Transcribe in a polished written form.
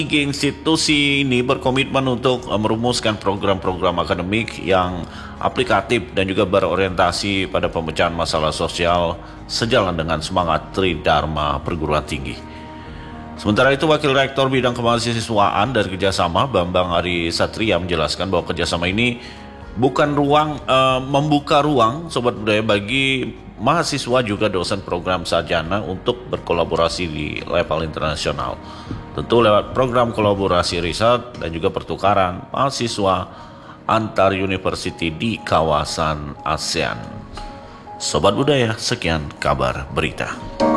Institusi ini berkomitmen untuk merumuskan program-program akademik yang aplikatif dan juga berorientasi pada pemecahan masalah sosial sejalan dengan semangat Tridharma perguruan tinggi. Sementara itu, Wakil Rektor Bidang Kemahasiswaan dari Kerjasama, Bambang Ari Satria, menjelaskan bahwa kerjasama ini bukan membuka ruang Sobat Budaya bagi mahasiswa juga dosen program sarjana untuk berkolaborasi di level internasional. Tentu lewat program kolaborasi riset dan juga pertukaran mahasiswa antar university di kawasan ASEAN. Sobat Budaya, sekian kabar berita.